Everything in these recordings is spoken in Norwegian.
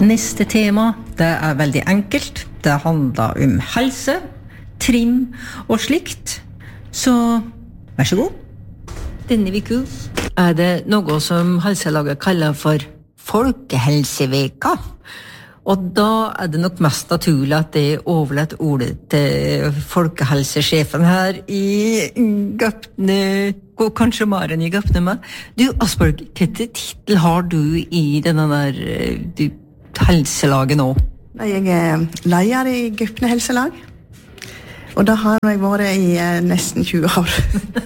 Neste tema, det veldig enkelt. Det handler om helse, trim og slikt. Så vær så god. Denne uka det noe som Helselaget kaller for Folkehelseveka. Og da det nok mest naturlig at det overlatt ordet til folkehelsesjefen her i Gøpne, og kanskje Maren i Gøpne med. Du, Asborg, hvilken titel har du i denne der helselaget nå? Jeg leder i Gøpne helselag, og da har jeg vært i nesten 20 år.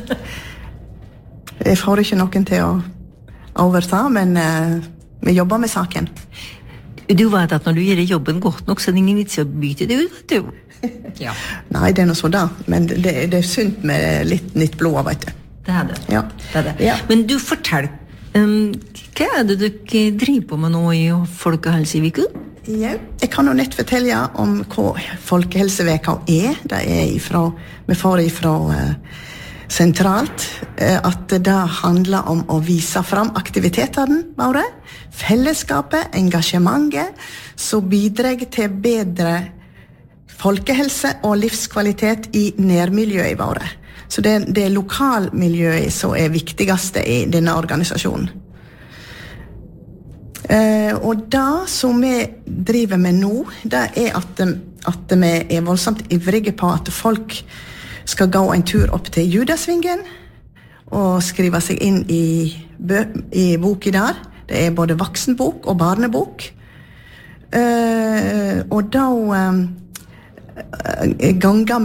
Jeg får ikke noen til å overta, men vi jobber med saken. Du vet at når du gjør jobben godt nok, så det ingen vits å bytte det ut, vet du. Ja. Nei, det noe så da, men det sunt med litt nytt blod, vet du. Det det. Ja. Det det. Ja. Men du, fortell, hva det dere driver på med nå i Folkehelseveka? Ja, jeg kan jo nett fortelle om hva Folkehelseveka Det vi får ifra sentralt, at det handler om å vise fram aktivitetene våre, fellesskapet, engasjementet, som bidrar til bedre folkehelse og livskvalitet i nærmiljøet våre. Så det lokalmiljøet som viktigste i denne organisasjonen. Og det som vi driver med nå, det at vi voldsomt ivrige på at folk skal gå en tur opp til Judasvingen og skrive seg inn i boken der. Det både voksenbok og barnebok. Og da ganger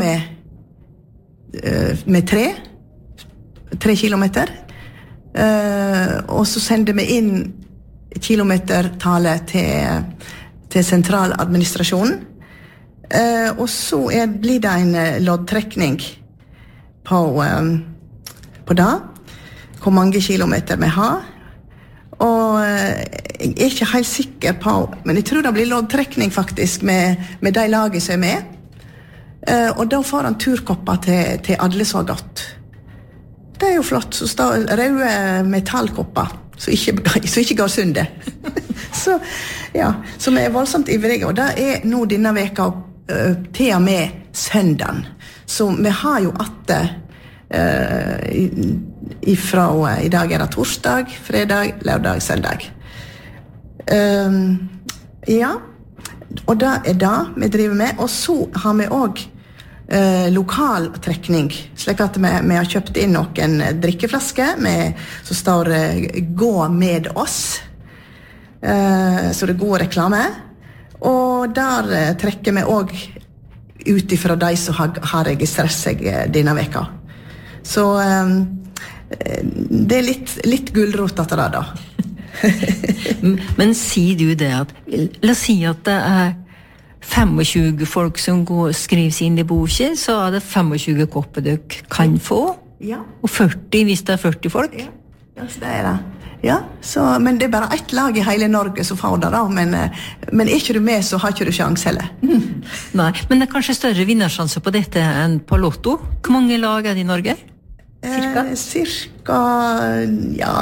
med 3 kilometer. Og så sender vi inn kilometertallet til sentraladministrasjonen. Og så blir det en loddtrekning på det, hvor mange kilometer vi har. Og jeg ikke helt sikker på, men jeg tror det blir loddtrekning faktisk med de laget som med. Og da får han turkopper til alle så godt. Det jo flott, så står røde metallkopper, så ikke går sundet. Så vi voldsomt ivrige, og det nå denne veka til og med søndagen. Så vi har jo ifra i dag det torsdag, fredag, lørdag, søndag. Ja, og det det vi driver med. Og så har vi også lokaltrekning, slik at vi har kjøpt inn noen drikkeflasker som står «Gå med oss», så det er god reklame. Og der trekker vi også ut ifra de som har registrert seg denne veka. Så det litt gulrot at det da. Men sier du det at, la oss si at det 25 folk som skriver inn i boken, så det 25 kopper dere kan få, ja. Og 40 hvis det 40 folk. Ja, så det det. Ja, men det bare ett lag i hele Norge som får det da, men ikke du med, så har ikke du sjans heller. Nei, men det kanskje større vinnersjanse på dette enn på Lotto. Hvor mange lag det i Norge? Cirka, ja,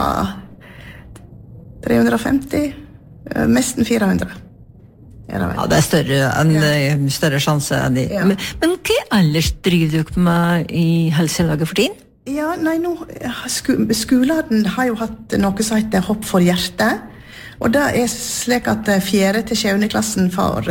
350, nesten 400. Ja, det større sjanse enn de. Ja. Men hva ellers driver dere med i helselaget for tiden? Ja, nei, nå, skolen har jo hatt noe som heter Hopp for hjertet, og det slik at 4. til 7. klassen får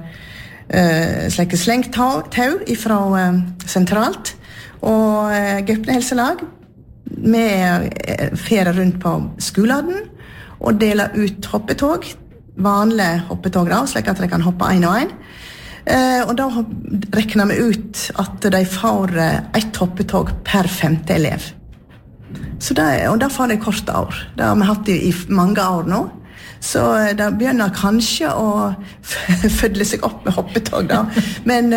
slengt tau ifra sentralt, og Gøpne helselag med ferie rundt på skolen og deler ut hoppetog, vanlige hoppetog da, slik at de kan hoppe en og en. Og da rekner vi ut at de får ett hoppetog per 5. elev. Og da får de korte år. Det har vi hatt i mange år nå. Så det begynner kanskje å fødle seg opp med hoppetog da. Men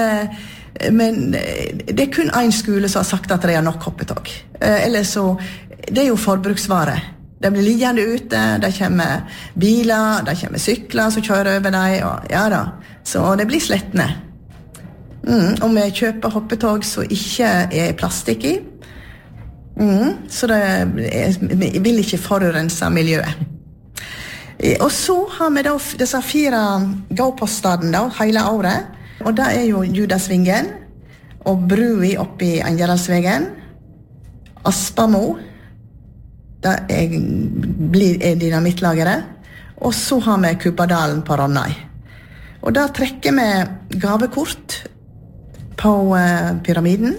det kun en skole som har sagt at de har nok hoppetog. Eller så, det jo forbruksvare. De blir liggende ute, det kommer biler, det kommer sykler som kjører over dem, og ja da. Så det blir slettende. Og vi kjøper hoppetog som ikke plastikk i. Så vi vil ikke forurense miljøet. Og så har vi da disse 4 gåpostadene da, hele året. Og det jo Judasvingen, og Brui oppe i Angelandsvegen, Aspamo, det er dynamittlageret, og så har vi Kupadalen på Ronnai. Og da trekker vi gavekort på pyramiden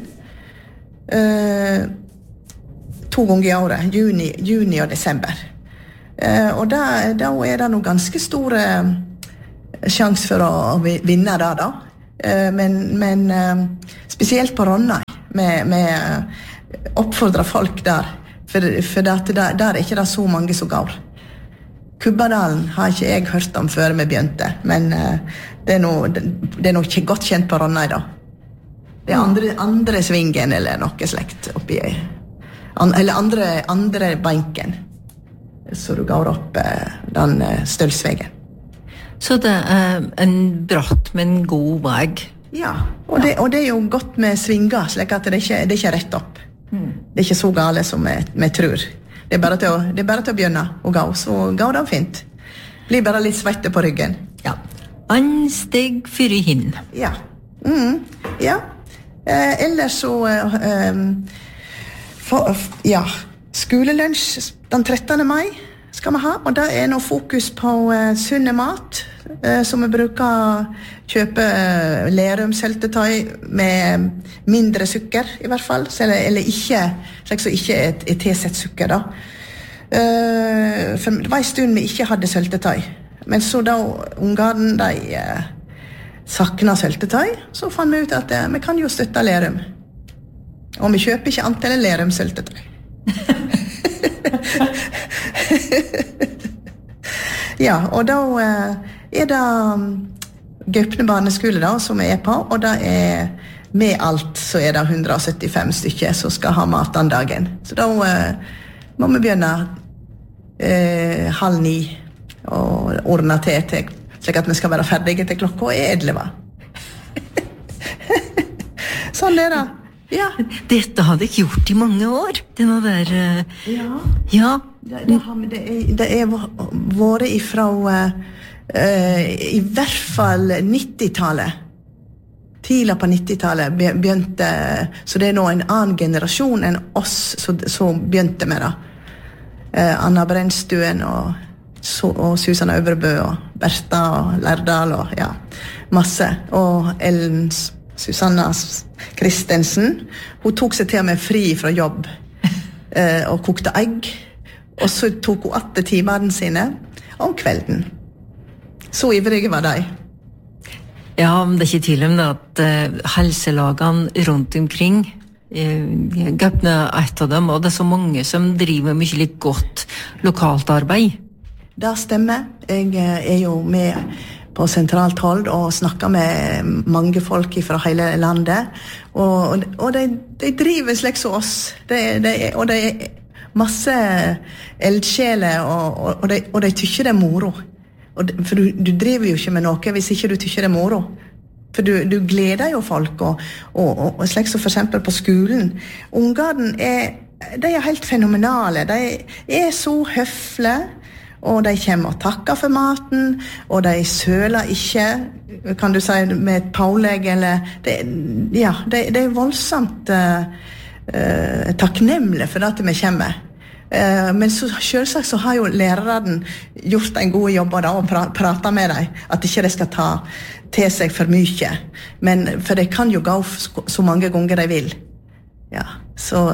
2 ganger i året, juni og desember. Og da det noe ganske store sjans for å vinne det da. Men spesielt på Ronnai, med oppfordrer folk der, for der ikke det så mange som går. Kubbadalen har ikke jeg hørt om før vi begynte, men det noe ikke godt kjent på Ronnai da. Det andre svingen eller noe slekt oppi, eller andre banken, så du går opp den stølsvegen. Så det en bratt, men god vei. Ja, og det jo godt med svinger, slik at det ikke rett opp. Det ikke så gale som vi tror. Det bare til å begynne å gå, så går det fint. Blir bare litt svette på ryggen. Ja, ansteg for hinn. Ja, ja. Ellers så, ja, skolelunsj den 13. mai skal vi ha, og det noe fokus på sunne mat, som vi bruker kjøpe lerumsøltetøy med mindre sukker i hvert fall, eller ikke, slik så ikke tilsett sukker da. For det var en stund vi ikke hadde søltetøy, men så da ungene de sakna søltetøy, så fant vi ut at vi kan jo støtte lerum. Og vi kjøper ikke antallet lerumsøltetøy. Ja, og da det Gaupne barneskole da, som vi på, og da med alt så det 175 stykker som skal ha mat den dagen. Så da må vi begynne 8:30 og ordne til slik at vi skal være ferdige til klokka 11. Sånn det. Ja. Dette hadde jeg gjort i mange år. Denne der... Ja. Det vært ifra i hvert fall 90-tallet. Tidlig på 90-tallet begynte, så det nå en annen generasjon enn oss som begynte med det. Anna Brennstuen og Susanne Øvrebø og Bertha og Lærdal og ja, masse. Og Ellen Susanna Kristensen, hun tok seg til og med fri fra jobb og kokte egg, og så tok hun 8 timene sine om kvelden. Så ivrige var de. Ja, men det ikke tvil om det at helselagene rundt omkring Gaupne et av dem, og det så mange som driver mye litt godt lokalt arbeid. Det stemmer. Jeg jo med på sentralt hold og snakker med mange folk fra hele landet, og de driver slik som oss. Og det masse eldsjeler, og de tykker det moro. For du driver jo ikke med noe hvis ikke du tykker det moro. For du gleder jo folk, og slik som for eksempel på skolen. Ungene de helt fenomenale. De så høflige, og de kommer og takker for maten, og de søler ikke, kan du si, med et pålegg, eller de voldsomt takknemlige for at vi kommer. Men så selvsagt så har jo læreren gjort en god jobb da, og pratet med dem, at ikke de skal ta til seg for mye. Men for de kan jo gå så mange ganger de vil. Ja, så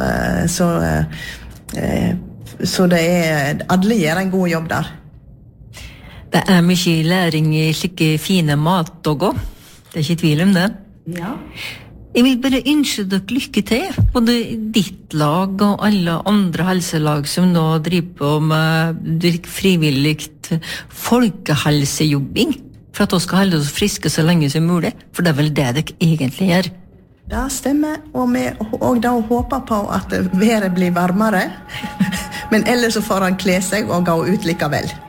det alle gjør en god jobb der. Det mye læring i slike fine matdogger. Det ikke tvil om det. Ja. Jeg vil bare ønske dere lykke til, både ditt lag og alle andre helselag som nå driver på med frivilligt folkehelsejobbing, for at vi skal holde oss friske så lenge som mulig, for det vel det dere egentlig gjør. Det stemmer, og da håper på at været blir varmere, men ellers så får han kle seg og gå ut likevel.